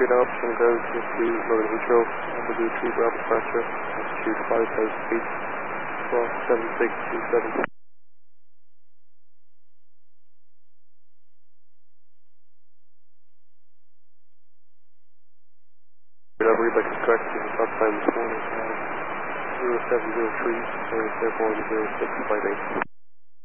straight up, from ground to Northern Heathrow, altitude 3 Bravo departure, altitude 5,000 feet, cross 7627. Whatever you'd like to correct the stop time this morning, 0703, airborne 0658.